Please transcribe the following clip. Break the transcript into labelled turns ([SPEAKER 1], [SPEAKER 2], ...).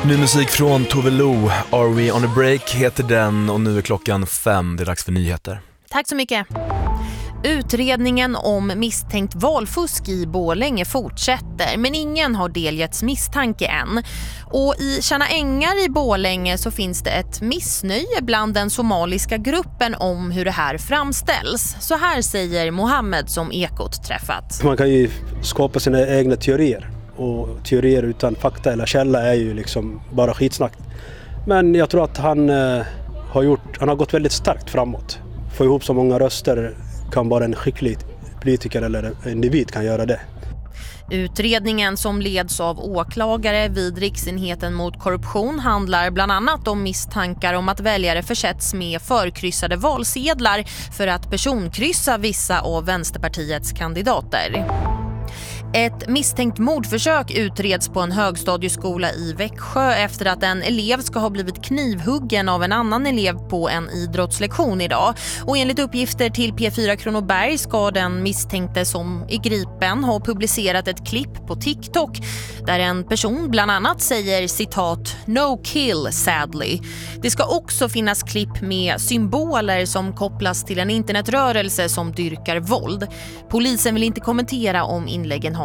[SPEAKER 1] Ny musik från Tove Lo, Are We On A Break heter den, och nu är klockan 5, det är dags för nyheter.
[SPEAKER 2] Tack så mycket. Utredningen om misstänkt valfusk i Borlänge fortsätter, men ingen har delgetts misstanke än. Och i Tjärna Ängar i Borlänge så finns det ett missnöje bland den somaliska gruppen om hur det här framställs. Så här säger Mohammed som Ekot träffat.
[SPEAKER 3] Man kan ju skapa sina egna teorier, och teorier utan fakta eller källa är ju liksom bara skitsnack. Men jag tror att han har gått väldigt starkt framåt. Få ihop så många röster kan bara en skicklig politiker eller individ kan göra det.
[SPEAKER 2] Utredningen som leds av åklagare vid Riksenheten mot korruption handlar bland annat om misstankar om att väljare försätts med förkryssade valsedlar för att personkryssa vissa av Vänsterpartiets kandidater. Ett misstänkt mordförsök utreds på en högstadieskola i Växjö efter att en elev ska ha blivit knivhuggen av en annan elev på en idrottslektion idag. Och enligt uppgifter till P4 Kronoberg ska den misstänkte som är gripen ha publicerat ett klipp på TikTok där en person bland annat säger citat "No kill sadly". Det ska också finnas klipp med symboler som kopplas till en internetrörelse som dyrkar våld. Polisen vill inte kommentera om inläggen har